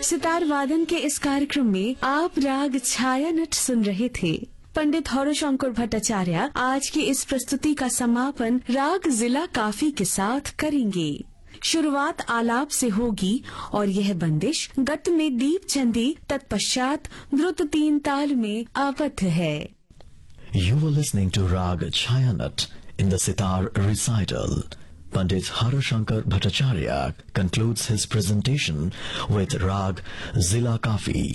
सितार वादन के इस कार्यक्रम में आप राग छाया नट सुन रहे थे। पंडित हरशंकर भट्टाचार्य आज की इस प्रस्तुति का समापन राग जिला काफी के साथ करेंगे। शुरुआत आलाप से होगी और यह बंदिश गत में दीप चंदी तत्पश्चात द्रुत 3 ताल में आबद्ध है। You were listening to Rag Chayanat in the sitar recital. Pandit Harashankar Bhattacharya concludes his presentation with Rag Zila Kafi.